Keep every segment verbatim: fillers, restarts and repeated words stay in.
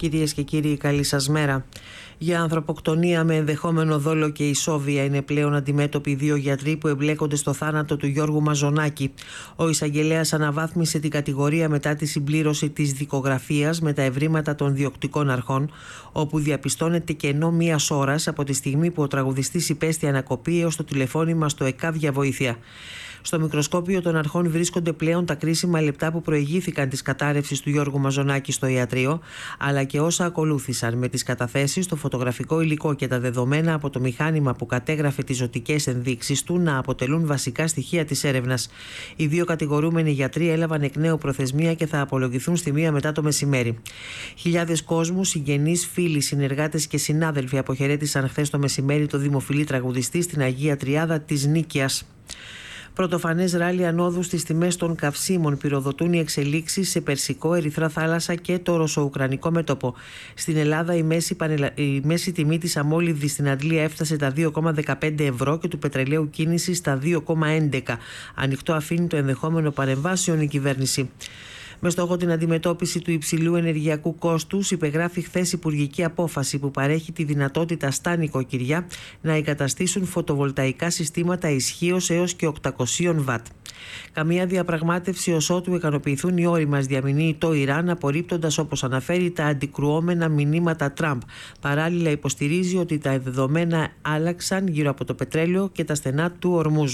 Κυρίες και κύριοι, καλή σας μέρα. Για ανθρωποκτονία με ενδεχόμενο δόλο και ισόβια είναι πλέον αντιμέτωποι δύο γιατροί που εμπλέκονται στο θάνατο του Γιώργου Μαζονάκη. Ο εισαγγελέας αναβάθμισε την κατηγορία μετά τη συμπλήρωση της δικογραφίας με τα ευρήματα των διοκτικών αρχών, όπου διαπιστώνεται κενό μίας ώρας από τη στιγμή που ο τραγουδιστής υπέστη ανακοπή έως το τηλεφώνημα στο ΕΚΑΒ για βοήθεια. Στο μικροσκόπιο των αρχών βρίσκονται πλέον τα κρίσιμα λεπτά που προηγήθηκαν της κατάρρευσης του Γιώργου Μαζονάκη στο ιατρείο, αλλά και όσα ακολούθησαν, με τις καταθέσεις, το φωτογραφικό υλικό και τα δεδομένα από το μηχάνημα που κατέγραφε τις ζωτικές ενδείξεις του να αποτελούν βασικά στοιχεία της έρευνας. Οι δύο κατηγορούμενοι γιατροί έλαβαν εκ νέου προθεσμία και θα απολογηθούν στη μία μετά το μεσημέρι. Χιλιάδες κόσμου, συγγενείς, φίλοι, συνεργάτες και συνάδελφοι αποχαιρέτησαν χθες το μεσημέρι το δημοφιλή τραγουδιστή στην Αγία Τριάδα της Νίκαιας. Πρωτοφανές ράλι ανόδου στις τιμές των καυσίμων πυροδοτούν οι εξελίξεις σε Περσικό, Ερυθρά Θάλασσα και το ρωσο-ουκρανικό μέτωπο. Στην Ελλάδα η μέση, πανελα... η μέση τιμή της αμόλυβδης στην Αντλία έφτασε τα δύο κόμμα δεκαπέντε ευρώ και του πετρελαίου κίνηση στα δύο κόμμα έντεκα. Ανοιχτό αφήνει το ενδεχόμενο παρεμβάσεων η κυβέρνηση. Με στόχο την αντιμετώπιση του υψηλού ενεργειακού κόστους, υπεγράφει χθες υπουργική απόφαση που παρέχει τη δυνατότητα στα νοικοκυριά να εγκαταστήσουν φωτοβολταϊκά συστήματα ισχύως έως και οκτακόσια βατ. Καμία διαπραγμάτευση ως ότου ικανοποιηθούν οι όροι μας, διαμηνύει το Ιράν, απορρίπτοντας, όπως αναφέρει, τα αντικρουόμενα μηνύματα Τραμπ. Παράλληλα υποστηρίζει ότι τα δεδομένα άλλαξαν γύρω από το πετρέλαιο και τα στενά του Ορμούζ.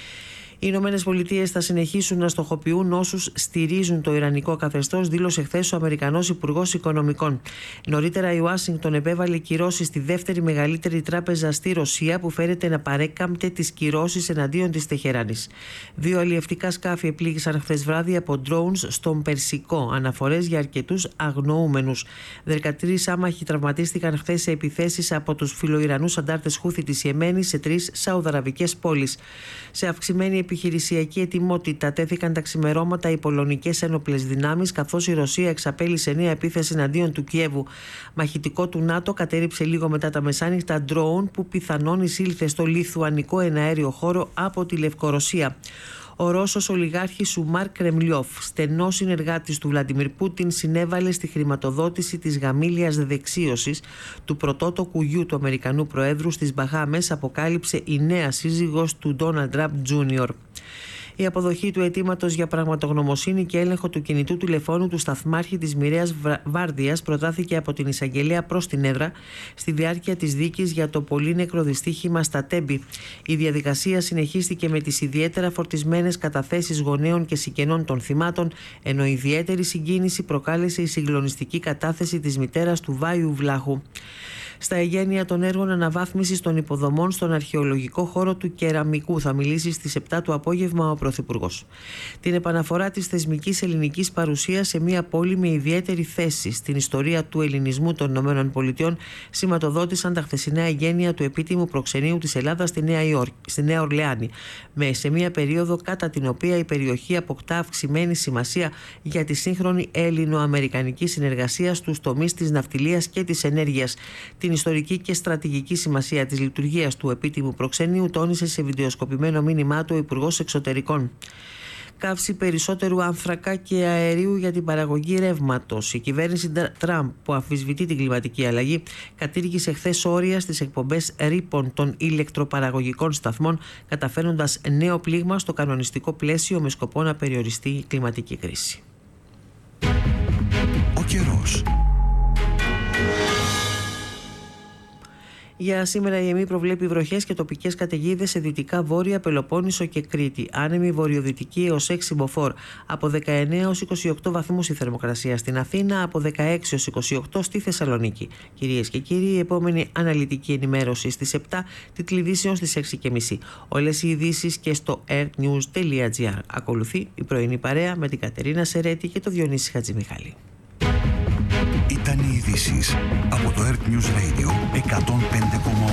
Οι Ηνωμένες Πολιτείες θα συνεχίσουν να στοχοποιούν όσους στηρίζουν το ιρανικό καθεστώς, δήλωσε χθες ο Αμερικανός Υπουργός Οικονομικών. Νωρίτερα η Ουάσιγκτον επέβαλε κυρώσεις στη δεύτερη μεγαλύτερη τράπεζα στη Ρωσία, που φέρεται να παρέκαμπτε τις κυρώσεις εναντίον της Τεχεράνης. Δύο αλλιευτικά σκάφη επλήγησαν χθες βράδυ από drones στον Περσικό, αναφορές για αρκετούς αγνοούμενους. δεκατρείς άμαχοι τραυματίστηκαν χθες σε επιθέσεις από τους φιλοϊρανούς αντάρτες Χούθη της Ιεμένης σε τρεις σαουδαραβικές πόλεις. Σε αυξημένη επιχειρησιακή ετοιμότητα τέθηκαν τα ξημερώματα οι πολωνικές ένοπλες δυνάμεις, καθώς η Ρωσία εξαπέλυσε νέα επίθεση εναντίον του Κιέβου. Μαχητικό του ΝΑΤΟ κατέριψε λίγο μετά τα μεσάνυχτα ντρόουν που πιθανόν εισήλθε στο λιθουανικό εναέριο χώρο από τη Λευκορωσία. Ο Ρώσος ολιγάρχης Σουμάρ Κρεμλιόφ, στενός συνεργάτης του Βλαντιμίρ Πούτιν, συνέβαλε στη χρηματοδότηση της γαμήλιας δεξίωσης του πρωτότοκου γιου του Αμερικανού Προέδρου στις Μπαχάμες, αποκάλυψε η νέα σύζυγος του Ντόναλντ Τραμπ Τζούνιορ. Η αποδοχή του αιτήματος για πραγματογνωμοσύνη και έλεγχο του κινητού τηλεφώνου του σταθμάρχη της μοιραίας Βάρδιας προτάθηκε από την εισαγγελέα προς την έδρα στη διάρκεια της δίκης για το πολύνεκρο δυστύχημα στα Τέμπη. Η διαδικασία συνεχίστηκε με τις ιδιαίτερα φορτισμένες καταθέσεις γονέων και συγγενών των θυμάτων, ενώ ιδιαίτερη συγκίνηση προκάλεσε η συγκλονιστική κατάθεση της μητέρας του Βάιου Βλάχου. Στα εγγένεια των έργων αναβάθμισης των υποδομών στον αρχαιολογικό χώρο του Κεραμικού θα μιλήσει στις επτά το απόγευμα ο Πρωθυπουργός. Την επαναφορά της θεσμικής ελληνικής παρουσίας σε μια πόλη με ιδιαίτερη θέση στην ιστορία του ελληνισμού των ΗΠΑ σηματοδότησαν τα χθεσινά εγγένεια του επίτιμου προξενείου της Ελλάδας στη Νέα, Υόρκη, στη Νέα Ορλεάνη, με σε μια περίοδο κατά την οποία η περιοχή αποκτά αυξημένη σημασία για τη σύγχρονη ελληνο-αμερικανική συνεργασία στους τομείς της ναυτιλίας και της ενέργειας. Την ιστορική και στρατηγική σημασία της λειτουργίας του επίτιμου προξενείου τόνισε σε βιντεοσκοπημένο μήνυμά του ο Υπουργός Εξωτερικών. Καύση περισσότερου άνθρακα και αερίου για την παραγωγή ρεύματος. Η κυβέρνηση Τραμπ, που αμφισβητεί την κλιματική αλλαγή, κατήργησε χθες όρια στις εκπομπές ρήπων των ηλεκτροπαραγωγικών σταθμών, καταφέροντας νέο πλήγμα στο κανονιστικό πλαίσιο με σκοπό να περιοριστεί η κλιματική κρίση. Ο καιρός. Για σήμερα η ΕΜΗ προβλέπει βροχές και τοπικές καταιγίδες σε δυτικά βόρεια Πελοπόννησο και Κρήτη. Άνεμη βορειοδυτική έως έξι μποφόρ. Από δεκαεννέα έως είκοσι οκτώ βαθμούς η θερμοκρασία στην Αθήνα, από δεκαέξι έως είκοσι οκτώ στη Θεσσαλονίκη. Κυρίες και κύριοι, η επόμενη αναλυτική ενημέρωση στις επτά, τίτλοι ειδήσεων στις έξι και μισή. Όλες οι ειδήσεις και στο airnews τελεία gr. Ακολουθεί η πρωινή παρέα με την Κατερίνα Σερέτη και το Διονύση Χατζημιχάλη. Ήταν οι ειδήσεις από το Earth News Radio εκατόν πέντε κόμμα οκτώ.